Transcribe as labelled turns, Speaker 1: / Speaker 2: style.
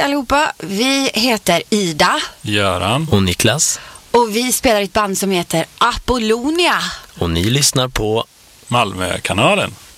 Speaker 1: allihopa, vi heter Ida,
Speaker 2: Göran
Speaker 3: och Niklas.
Speaker 1: och vi spelar i ett band som heter Apollonia.
Speaker 3: Och ni lyssnar på
Speaker 2: Malmökanalen.